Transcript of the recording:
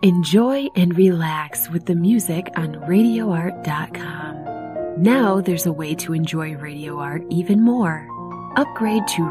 Enjoy and relax with the music on RadioArt.com. Now there's a way to enjoy Radio Art even more. Upgrade to